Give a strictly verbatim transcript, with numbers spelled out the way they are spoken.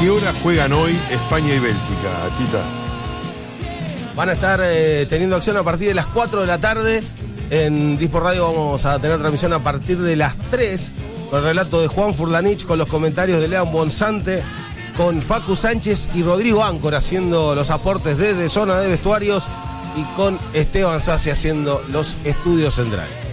qué hora juegan hoy España y Bélgica, Chita? Van a estar eh, teniendo acción a partir de las cuatro de la tarde. En Disport Radio vamos a tener transmisión a partir de las tres, con el relato de Juan Furlanich, con los comentarios de Lean Bonsante, con Facu Sánchez y Rodrigo Áncora haciendo los aportes desde zona de vestuarios y con Esteban Sassi haciendo los estudios centrales.